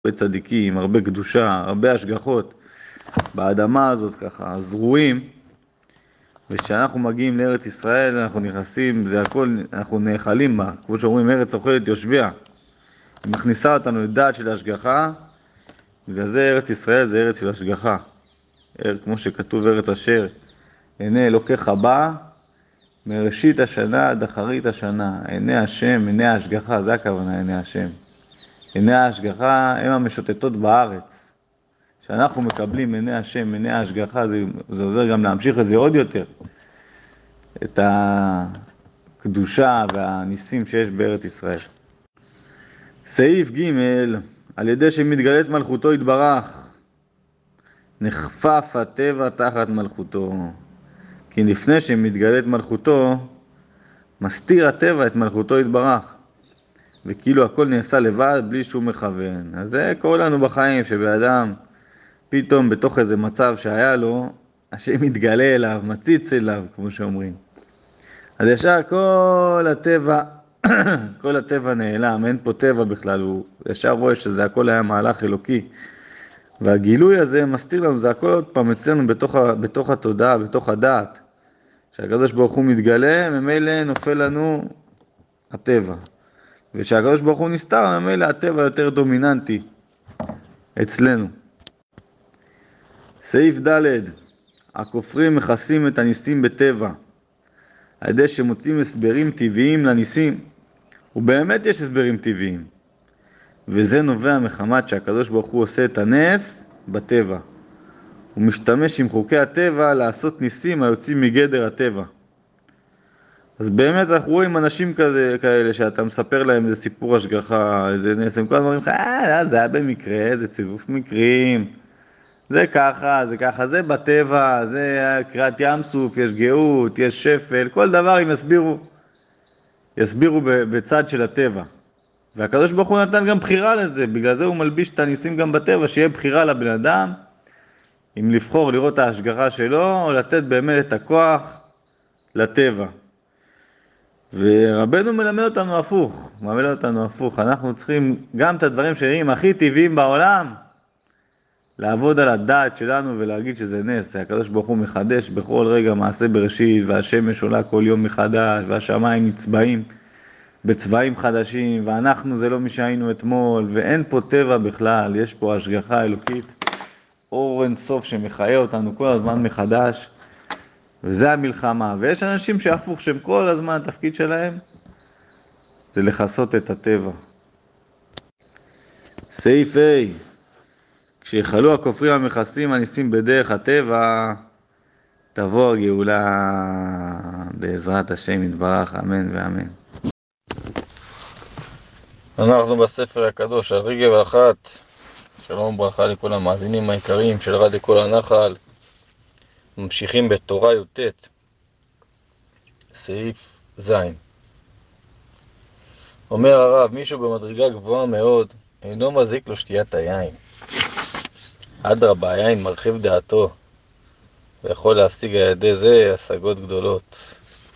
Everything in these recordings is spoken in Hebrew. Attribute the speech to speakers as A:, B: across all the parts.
A: הרבה צדיקים, הרבה קדושה, הרבה השגחות באדמה הזאת ככה, זרועים, ושאנחנו מגיעים לארץ ישראל, אנחנו נכנסים, זה הכל, אנחנו נאכלים בה, כמו שאומרים, ארץ אוכלת יושביה. היא מכניסה אותנו לדעת של השגחה, בגלל זה ארץ ישראל זה ארץ של השגחה. כמו שכתוב ארץ אשר, עיני אלוקיך בא, מראשית השנה עד אחרית השנה, עיני השם, עיני ההשגחה, זה הכוונה עיני השם. עיני ההשגחה הם המשוטטות בארץ. כשאנחנו מקבלים עיני השם, עיני ההשגחה, זה עוזר גם להמשיך את זה עוד יותר. את הקדושה והניסים שיש בארץ ישראל. סעיף ג' על ידי שמתגלית מלכותו יתברך, נחפף הטבע תחת מלכותו. כי לפני שמתגלית מלכותו, מסתיר הטבע את מלכותו יתברך. וכאילו הכל נעשה לבד בלי שום מכוון. אז זה קורה לנו בחיים, שבאדם פתאום בתוך איזה מצב שהיה לו, השם מתגלה אליו, מציץ אליו, כמו שאומרים. אז ישר כל הטבע נעלם, אין פה טבע בכלל, הוא ישר רואה שזה הכל היה מהלך אלוקי. והגילוי הזה מסתיר לנו, זה הכל עוד פעם אצלנו בתוך התודעה, בתוך הדעת. כשהקדוש ברוך הוא מתגלה, ממילא נופל לנו הטבע. וכשהקדוש ברוך הוא נסתר, ממילא הטבע יותר דומיננטי אצלנו. סעיף ד' הכופרים מכסים את הניסים בטבע, על ידי שמוצאים הסברים טבעיים לניסים. ובאמת יש הסברים טבעיים. וזה נובע מחמת שהקדוש ברוך הוא עושה את הנס בטבע. הוא משתמש עם חוקי הטבע לעשות ניסים היוצאים מגדר הטבע. אז באמת אנחנו רואים אנשים כאלה שאתה מספר להם איזה סיפור השגחה, איזה נס, הם כל הזמן אומרים לך, זה היה במקרה, זה צירוף מקרים, זה ככה, זה בטבע, זה קריאת ים סוף, יש גאות, יש שפל, כל דבר הם יסבירו בצד של הטבע. והקדוש ברוך הוא נתן גם בחירה לזה, בגלל זה הוא מלביש את הניסים גם בטבע, שיהיה בחירה לבן אדם, אם לבחור לראות את ההשגחה שלו, או לתת באמת את הכוח לטבע. ורבנו מלמד אותנו הפוך, אנחנו צריכים גם את הדברים שנראים הכי טבעיים בעולם, לעבוד על הדעת שלנו ולהגיד שזה נס. הקדוש ברוך הוא מחדש בכל רגע מעשה בראשית, והשמש עולה כל יום מחדש, והשמיים נצבעים בצבעים חדשים, ואנחנו זה לא מי שהיינו אתמול, ואין פה טבע בכלל, יש פה השגחה אלוקית, אור אין סוף שמחיה אותנו כל הזמן מחדש, וזה המלחמה. ויש אנשים שהפוך, שהם כל הזמן התפקיד שלהם זה לחסות את הטבע. סעיף A כשיחלו הכופרים המכסים הניסים בדרך הטבע, תבוא הגאולה בעזרת השם יתברך, אמן ואמן. אנחנו בספר הקדוש על רגב אחת, שלום וברכה לכל המאזינים העיקריים של רדיו כל הנחל. ממשיכים בתורה י"ט, סעיף ז'. אומר הרב, מישהו במדרגה גבוהה מאוד אינו מזיק לו שתיית היין. אדרבה, היין מרחיב דעתו ויכול להשיג על ידי זה השגות גדולות.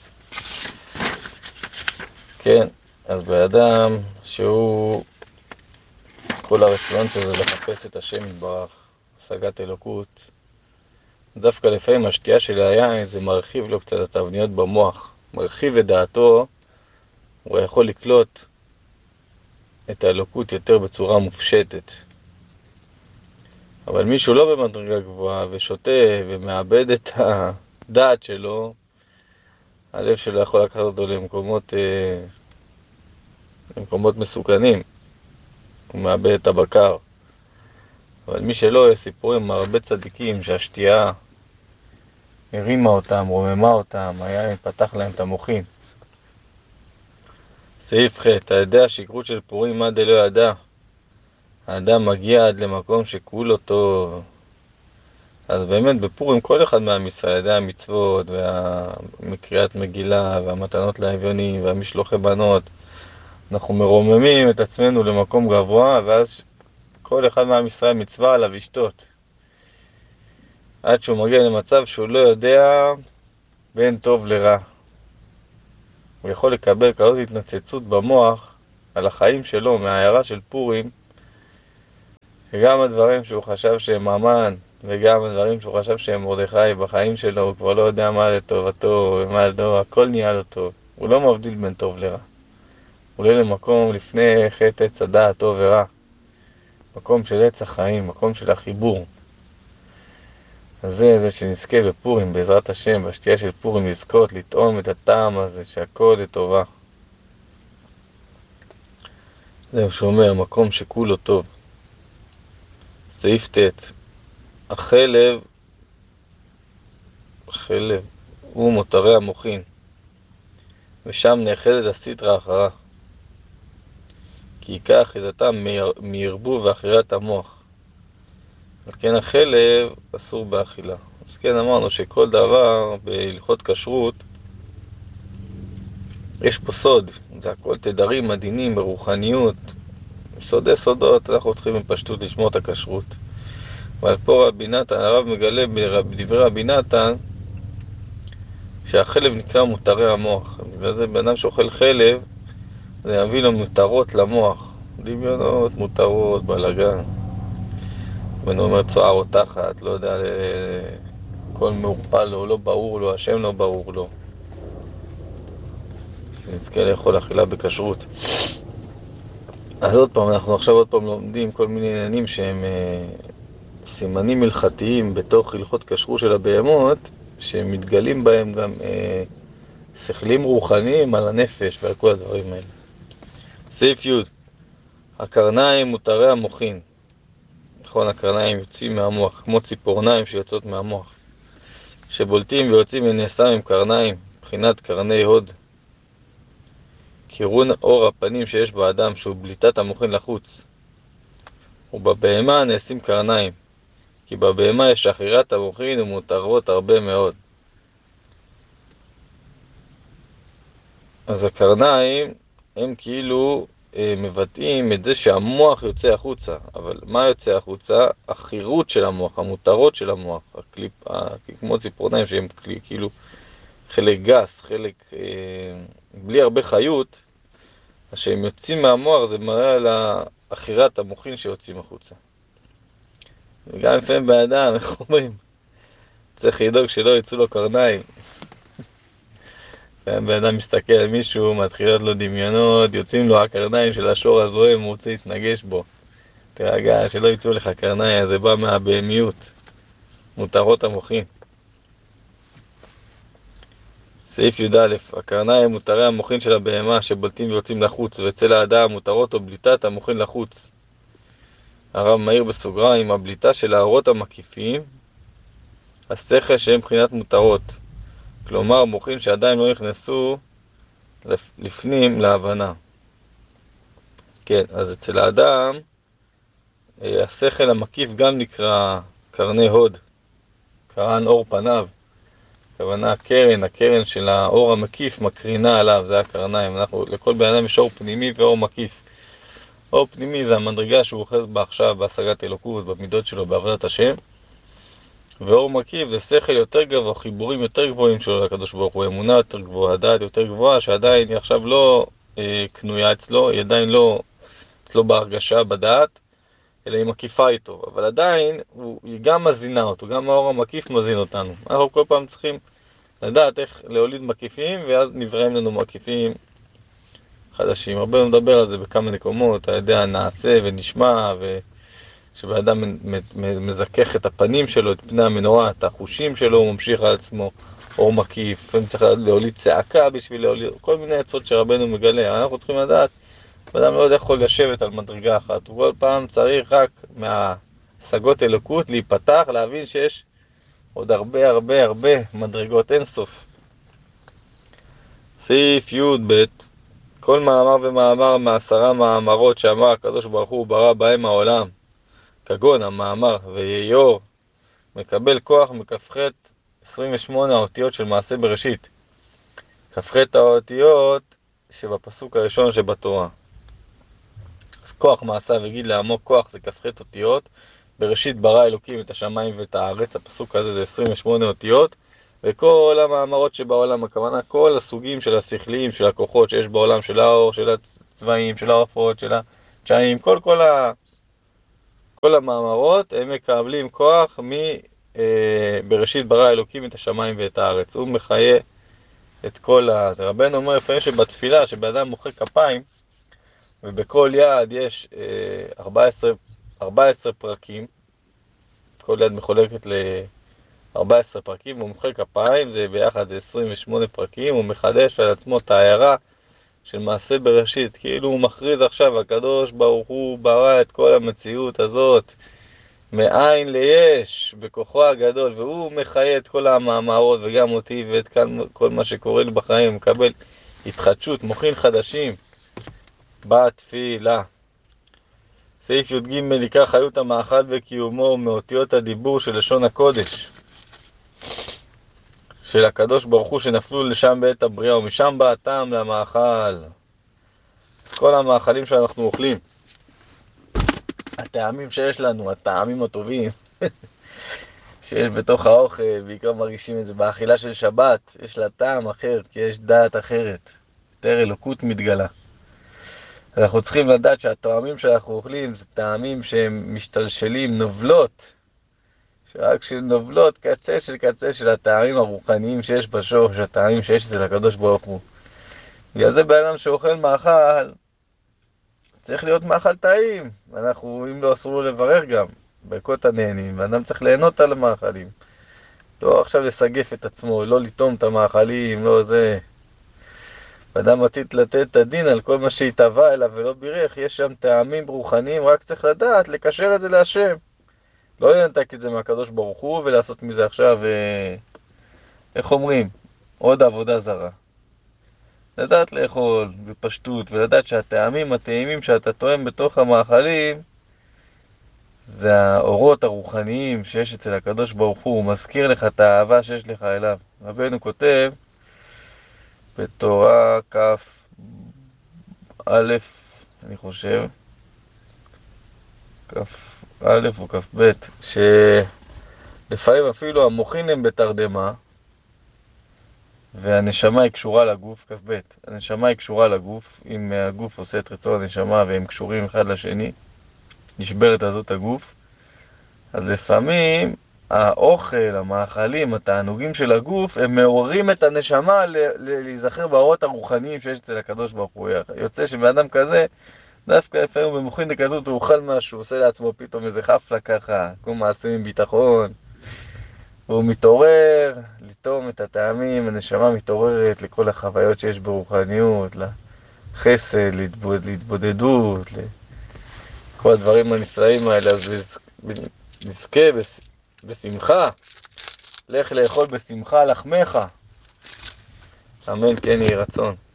A: כן, אז באדם שהוא כל הרצון שזה לחפש את השם יתברך, השגת אלוקות, דווקא לפעמים השתייה של היין זה מרחיב לו קצת התבניות במוח, מרחיב את דעתו, הוא יכול לקלוט את האלוקות יותר בצורה מופשטת. אבל מישהו לא במדרגה גבוהה ושותה ומאבד את הדעת שלו, הלב שלו יכול לקחת אותו למקומות מסוכנים, הוא מאבד את הבקר. אבל מי שלא, יש סיפורים הרבה צדיקים שהשתייה הרימה אותם, רוממה אותם, היין פתח להם את המוחים. סעיף ח' על ידי השכרות של פורים מה דלא ידע, האדם מגיע עד למקום שכולו טוב. אז באמת בפורים כל אחד מעם ישראל, ידי המצוות והקריאת מגילה והמתנות לאביונים והמשלוחי בנות, אנחנו מרוממים את עצמנו למקום גבוה, ואז כל אחד מעם ישראל מצווה עליו לשתות, עד שהוא מגיע למצב שהוא לא יודע בין טוב לרע. הוא יכול לקבל כזאת התנצצות במוח על החיים שלו מהעיירה של פורים, וגם הדברים שהוא חשב שהם המן, וגם הדברים שהוא חשב שהם מרדכי בחיים שלו, הוא כבר לא יודע מה לטובתו ומה לדור, הכל נהיה לו טוב. הוא לא מבדיל בין טוב לרע. הוא עולה למקום לפני חטא עץ הדעת, טוב ורע. מקום של עץ החיים, מקום של החיבור. אז זה שנזכה בפורים, בעזרת השם, בשתייה של פורים, לזכות, לטעום את הטעם הזה, שהכל לטובה. זהו שאומר, מקום שכולו טוב. סעיף ט' החלב הוא מותרי המוחין, ושם נאחזת הסטרא אחרא, כי עיקר אחיזתם מערבוב ואכילת המוח. על כן החלב אסור באכילה. אז כן אמרנו שכל דבר בהלכות כשרות יש פה סוד, זה הכל תדרים עדינים ברוחניות, סודי סודות, אנחנו צריכים בפשטות לשמור את הכשרות. אבל פה רבי נתן, הרב מגלה בדברי רבי נתן שהחלב נקרא מותרי המוח. בגלל זה בן אדם שאוכל חלב זה יביא לו מותרות למוח, דמיונות, מותרות, בלגן. בן אומר צוער או תחת, לא יודע, כל מעורפל לו, לא ברור לו, השם לא ברור לו. שנזכה לאכול אכילה בכשרות. אז עוד פעם, אנחנו עכשיו עוד פעם לומדים כל מיני עניינים שהם סימנים הלכתיים בתוך הלכות כשרות של הבהמות, שמתגלים בהם גם שכלים רוחניים על הנפש ועל כל הדברים האלה. סעיף י' הקרניים מותרי המוחין. נכון, הקרניים יוצאים מהמוח, כמו ציפורניים שיוצאות מהמוח. שבולטים ויוצאים מנעשם עם קרניים, מבחינת קרני הוד. קירון אור הפנים שיש באדם, שהוא בליטת המוחין לחוץ. ובבהמה נעשים קרניים, כי בבהמה יש אכילת המוחין ומותרות הרבה מאוד. אז הקרניים הם כאילו מבטאים את זה שהמוח יוצא החוצה. אבל מה יוצא החוצה? החירות של המוח, המותרות של המוח, כמו ציפורניים שהם כאילו חלק גס, חלק בלי הרבה חיות, אז שהם יוצאים מהמוח זה מראה על אכילת המוחין שיוצאים החוצה. וגם לפעמים באדם, איך אומרים? צריך לדאוג שלא יצאו לו קרניים. באדם מסתכל על מישהו, מתחילות לו דמיונות, יוצאים לו הקרניים של השור הזוהם, הוא רוצה להתנגש בו. תרגע, שלא יצאו לך קרניים, זה בא מהבהמיות, מותרות המוחין. סעיף י"א הקרניים מותרי המוחין של הבהמה שבולטים ויוצאים לחוץ, ואצל האדם מותרות או בליטת המוחין לחוץ. הרב מאיר בסוגריים, הבליטה של האורות המקיפים, השכל שהם מבחינת מותרות. כלומר, מוחין שעדיין לא נכנסו לפנים להבנה. כן, אז אצל האדם, השכל המקיף גם נקרא קרני הוד, קרן אור פניו. הכוונה הקרן של האור המקיף מקרינה עליו, זה הקרניים. לכל בן אדם יש אור פנימי ואור מקיף. אור פנימי זה המדרגה שהוא אוחז בה עכשיו בהשגת אלוקות, במידות שלו, בעבודת השם. ואור מקיף זה שכל יותר גבוה, חיבורים יותר גבוהים שלו לקדוש ברוך הוא, אמונה יותר גבוהה, דעת יותר גבוהה, שעדיין היא עכשיו לא קנויה אצלו, היא עדיין לא אצלו בהרגשה, בדעת, אלא היא מקיפה איתו. אבל עדיין היא גם מזינה אותו, גם האור המקיף מזין אותנו. אנחנו כל פעם צריכים לדעת איך להוליד מקיפים, ואז נבראים לנו מקיפים חדשים. הרבה מדבר על זה בכמה מקומות, על ידי הנעשה ונשמע, שבאדם מזכך את הפנים שלו, את פני המנורה, את החושים שלו, הוא ממשיך על עצמו אור מקיף. לפעמים צריך להוליד צעקה בשביל להוליד, כל מיני עצות שרבנו מגלה. אנחנו צריכים לדעת, באדם לא יכול לשבת על מדרגה אחת, הוא כל פעם צריך רק מהשגות אלוקות להיפתח, להבין שיש עוד הרבה הרבה הרבה מדרגות, אין סוף. סעיף י"ב כל מאמר ומאמר מ10 מאמרות שאמר הקדוש ברוך הוא ברא בהם העולם, כגון המאמר ויאור, מקבל כוח מכ"ח 28 האותיות של מעשה בראשית. כ"ח האותיות שבפסוק הראשון שבתורה. אז כוח מעשה וגיד לעמו כוח זה כ"ח אותיות. בראשית ברא אלוקים את השמיים ואת הארץ, הפסוק הזה זה 28 אותיות. וכל המאמרות שבעולם, הכוונה כל הסוגים של השכליים, של הכוחות שיש בעולם, של האור, של הצבעים, של העופות, של הצ'אים, כל כל המאמרות הם מקבלים כוח בראשית ברא אלוקים את השמיים ואת הארץ. הוא מחיה את כל רבנו אומר לפעמים שבתפילה, שבאדם מוחא כפיים, ובכל יד יש 14 פרקים, כל יד מחולקת ל-14 פרקים, הוא מוחא כפיים, זה ביחד 28 פרקים, הוא מחדש על עצמו את ההערה של מעשה בראשית, כאילו הוא מכריז עכשיו, הקדוש ברוך הוא ברא את כל המציאות הזאת, מאין ליש, בכוחו הגדול, והוא מחיה את כל המאמרות, וגם אותי, ואת כל מה שקורה לי בחיים, מקבל התחדשות, מוחין חדשים, בתפילה. סעיף י"ג, עיקר חיות המאכל וקיומו מאותיות הדיבור של לשון הקודש, של הקדוש ברוך הוא שנפלו לשם בעת הבריאה, ומשם בא הטעם למאכל. כל המאכלים שאנחנו אוכלים, הטעמים שיש לנו, הטעמים הטובים שיש בתוך האוכל, בעיקר מרגישים את זה באכילה של שבת, יש לה טעם אחר, כי יש דעת אחרת, יותר אלוקות מתגלה. אנחנו צריכים לדעת שהטעמים שאנחנו אוכלים זה טעמים שהם משתלשלים, נובלות, שרק של נובלות קצה של הטעמים הרוחניים שיש בשורש, הטעמים שיש אצל הקדוש ברוך הוא. בגלל זה באדם שאוכל מאכל, צריך להיות מאכל טעים. אנחנו, אם לא אסור לו לברך גם, ברכות הנהנים, ואדם צריך ליהנות על המאכלים. לא עכשיו לסגף את עצמו, לא לטום את המאכלים, לא זה. ואדם עתיד לתת את הדין על כל מה שהתאווה אליו ולא בירך, יש שם טעמים רוחניים, רק צריך לדעת, לקשר את זה להשם. לא לנתק את זה מהקדוש ברוך הוא ולעשות מזה עכשיו, איך אומרים, עוד עבודה זרה. לדעת לאכול בפשטות ולדעת שהטעמים הטעימים שאתה טועם בתוך המאכלים זה האורות הרוחניים שיש אצל הקדוש ברוך הוא, הוא מזכיר לך את האהבה שיש לך אליו. רבנו כותב בתורה כ"א, אני חושב, כ"א או כ"ב, שלפעמים אפילו המוחין הם בתרדמה והנשמה היא קשורה לגוף, כ"ב, הנשמה היא קשורה לגוף, אם הגוף עושה את רצון הנשמה והם קשורים אחד לשני, נשברת הזאת הגוף, אז לפעמים האוכל, המאכלים, התענוגים של הגוף, הם מעוררים את הנשמה להיזכר באורות הרוחניים שיש אצל הקדוש ברוך הוא. יוצא שבאדם כזה, דווקא לפעמים במוחין דקזות הוא אוכל משהו, הוא עושה לעצמו פתאום איזה חפלה ככה, כל מעשה עם ביטחון, והוא מתעורר לטום את הטעמים, הנשמה מתעוררת לכל החוויות שיש ברוחניות, לחסד, להתבודדות, לכל הדברים הנפלאים האלה, אז נזכה בשמחה, לך לאכול בשמחה לחמך, אמן כן יהי רצון.